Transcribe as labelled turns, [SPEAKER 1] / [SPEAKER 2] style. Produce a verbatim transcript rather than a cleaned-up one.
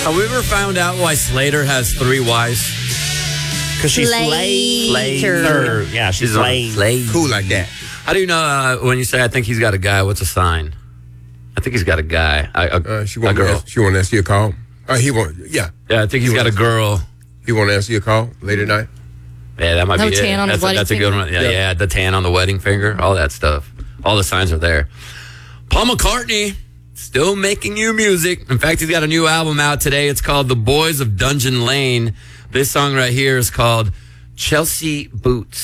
[SPEAKER 1] Have we ever found out why Slater has three wives?
[SPEAKER 2] Because she's
[SPEAKER 3] Slater.
[SPEAKER 2] Slater. Yeah, she's,
[SPEAKER 1] She's on
[SPEAKER 2] lame.
[SPEAKER 1] Slater.
[SPEAKER 4] Cool like that.
[SPEAKER 1] How do you know uh, when you say, I think he's got a guy, what's a sign? I think he's got a guy. A, a,
[SPEAKER 4] Uh, she
[SPEAKER 1] a
[SPEAKER 4] want
[SPEAKER 1] girl.
[SPEAKER 4] Ask, she want to ask you a call. Uh, he want. Yeah.
[SPEAKER 1] Yeah, I think he's got a girl.
[SPEAKER 4] He want to ask you a call late at night.
[SPEAKER 1] Yeah, that might
[SPEAKER 3] No
[SPEAKER 1] be
[SPEAKER 3] tan
[SPEAKER 1] it.
[SPEAKER 3] on his
[SPEAKER 1] that's a,
[SPEAKER 3] wedding
[SPEAKER 1] that's a good
[SPEAKER 3] finger.
[SPEAKER 1] one. Yeah,
[SPEAKER 4] Yeah.
[SPEAKER 1] yeah, the tan on the wedding finger, all that stuff. All the signs are there. Paul McCartney, still making new music. In fact, he's got a new album out today. It's called The Boys of Dungeon Lane. This song right here is called Chelsea Boots.